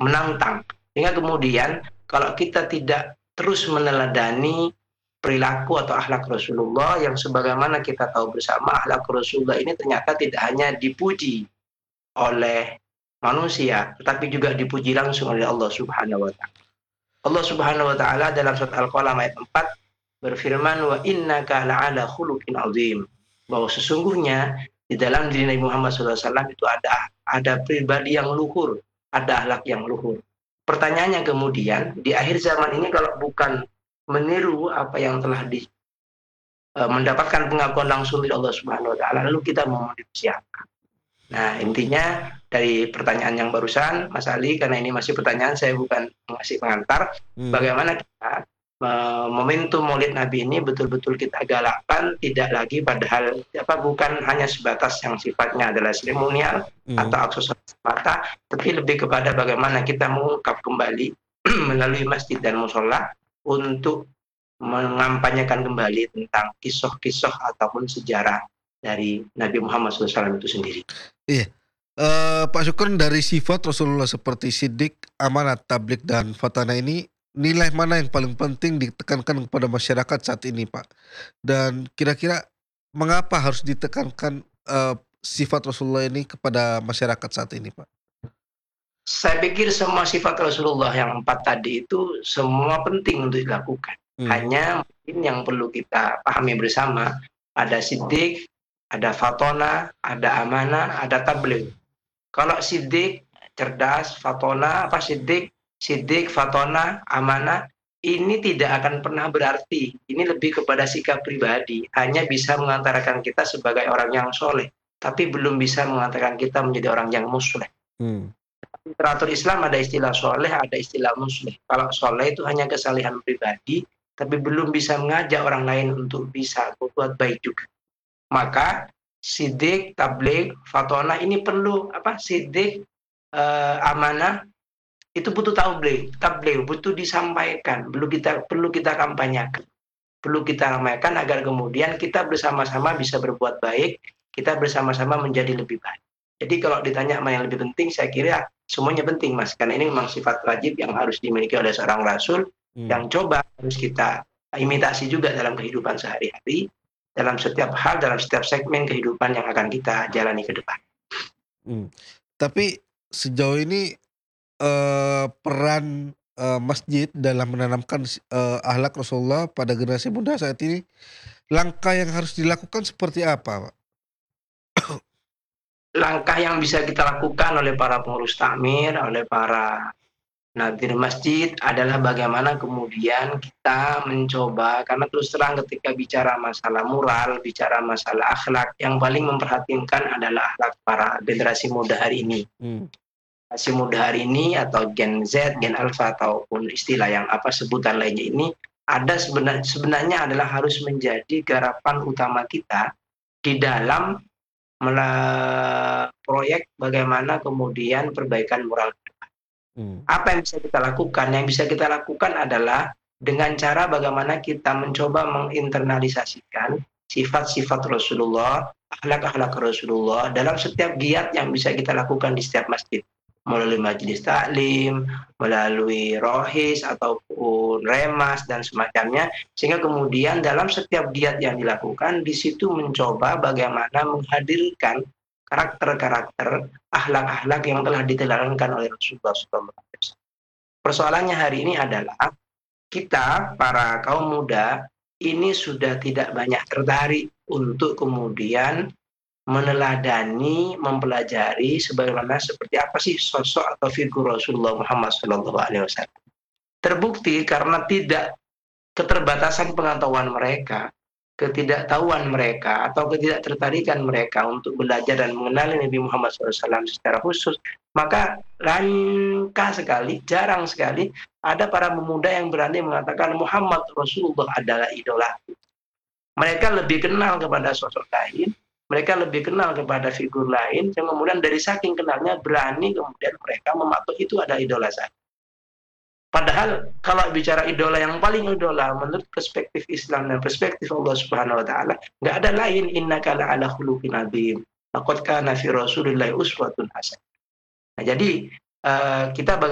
menantang. Sehingga kemudian kalau kita tidak terus meneladani perilaku atau akhlak Rasulullah yang sebagaimana kita tahu bersama, akhlak Rasulullah ini ternyata tidak hanya dipuji oleh manusia, tetapi juga dipuji langsung oleh Allah Subhanahu wa taala. Allah Subhanahu wa taala dalam surat Al-Qalam ayat 4 berfirman, wa innaka la'ala khuluqin azim, bahwa sesungguhnya di dalam diri Nabi Muhammad SAW itu ada pribadi yang luhur, ada akhlak yang luhur. Pertanyaannya kemudian, di akhir zaman ini kalau bukan meniru apa yang telah mendapatkan pengakuan langsung dari Allah Subhanahu wa taala, lalu kita mau meniru siapa? Nah, intinya dari pertanyaan yang barusan, Mas Ali, karena ini masih pertanyaan, saya bukan mengasih pengantar, bagaimana kita momentum Maulid Nabi ini betul-betul kita galakkan, tidak lagi padahal bukan hanya sebatas yang sifatnya adalah seremonial atau aksesoris semata, tapi lebih kepada bagaimana kita mengungkap kembali melalui masjid dan musola untuk mengampanyekan kembali tentang kisah-kisah ataupun sejarah dari Nabi Muhammad SAW itu sendiri. Iya. Pak Syukron, dari sifat Rasulullah seperti Siddiq, amanah, tabligh, dan fatana ini, nilai mana yang paling penting ditekankan kepada masyarakat saat ini, Pak? Dan kira-kira mengapa harus ditekankan sifat Rasulullah ini kepada masyarakat saat ini, Pak? Saya pikir semua sifat Rasulullah yang 4 tadi itu semua penting untuk dilakukan. Hanya mungkin yang perlu kita pahami bersama, ada Siddiq, ada fatona, ada amanah, ada tabligh. Kalau Siddiq cerdas, fatona Siddiq, fatona, amanah, ini tidak akan pernah berarti. Ini lebih kepada sikap pribadi. Hanya bisa mengantarkan kita sebagai orang yang soleh, tapi belum bisa mengantarkan kita menjadi orang yang musleh. Literatur Islam ada istilah soleh, ada istilah musleh. Kalau soleh itu hanya kesalehan pribadi, tapi belum bisa mengajak orang lain untuk bisa berbuat baik juga. Maka Siddiq, tabligh, fatona ini perlu Siddiq, amanah itu butuh tabligh, butuh disampaikan, perlu kita kampanyekan, perlu kita ramaikan agar kemudian kita bersama-sama bisa berbuat baik, kita bersama-sama menjadi lebih baik. Jadi kalau ditanya mana yang lebih penting, saya kira semuanya penting, Mas, karena ini memang sifat wajib yang harus dimiliki oleh seorang rasul yang coba harus kita imitasi juga dalam kehidupan sehari-hari, dalam setiap hal, dalam setiap segmen kehidupan yang akan kita jalani ke depan. Tapi sejauh ini peran masjid dalam menanamkan akhlak Rasulullah pada generasi muda saat ini, langkah yang harus dilakukan seperti apa, Pak? Langkah yang bisa kita lakukan oleh para pengurus takmir, oleh para nadir masjid adalah bagaimana kemudian kita mencoba, karena terus terang ketika bicara masalah moral, bicara masalah akhlak, yang paling memperhatikan adalah akhlak para generasi muda hari ini. Generasi muda hari ini atau Gen Z, Gen Alpha ataupun istilah yang sebutan lainnya ini ada sebenarnya adalah harus menjadi garapan utama kita di dalam proyek bagaimana kemudian perbaikan moral. Apa yang bisa kita lakukan? Yang bisa kita lakukan adalah dengan cara bagaimana kita mencoba menginternalisasikan sifat-sifat Rasulullah, akhlak-akhlak Rasulullah dalam setiap giat yang bisa kita lakukan di setiap masjid, melalui majelis taklim, melalui rohis ataupun remas dan semacamnya, sehingga kemudian dalam setiap giat yang dilakukan di situ mencoba bagaimana menghadirkan karakter-karakter akhlak-akhlak yang telah diteladangkan oleh Rasulullah SAW. Persoalannya hari ini adalah kita para kaum muda ini sudah tidak banyak tertarik untuk kemudian meneladani, mempelajari sebagaimana seperti apa sih sosok atau figur Rasulullah Muhammad SAW. Terbukti karena tidak keterbatasan pengetahuan mereka, ketidaktahuan mereka atau ketidaktertarikan mereka untuk belajar dan mengenali Nabi Muhammad SAW secara khusus, maka langka sekali, jarang sekali ada para pemuda yang berani mengatakan Muhammad Rasulullah adalah idola. Mereka lebih kenal kepada sosok lain, mereka lebih kenal kepada figur lain, yang kemudian dari saking kenalnya berani kemudian mereka mematok itu adalah idola saya. Padahal kalau bicara idola yang paling idola menurut perspektif Islam dan perspektif Allah Subhanahu wa taala, enggak ada lain, innaka la'ala khuluqin adzim. Laqad kana fi Rasulillahi uswatun hasanah. Nah, jadi kita